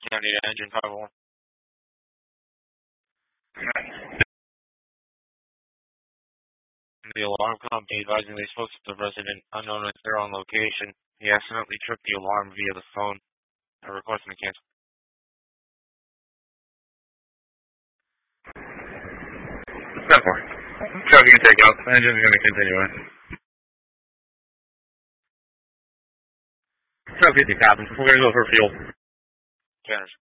County to engine 501. The alarm company advising they spoke to the resident unknown if they're on location. He accidentally tripped the alarm via the phone. They're requesting to cancel. Step 4. Truck you can take out. The engine's going to continue in. Truck 50 copies. We're going to go for fuel. Canners.